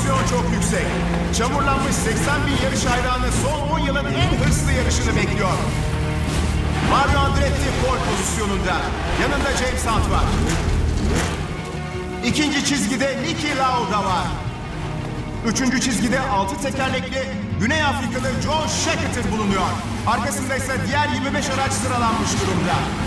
Tansiyon çok yüksek. Çamurlanmış 80 bin yarış hayranı son 10 yılın en hırslı yarışını bekliyor. Mario Andretti pole pozisyonunda. Yanında James Hunt var. İkinci çizgide Niki Lauda var. Üçüncü çizgide 6 tekerlekli Güney Afrikalı John Scheckter bulunuyor. Arkasında ise diğer 25 araç sıralanmış durumda.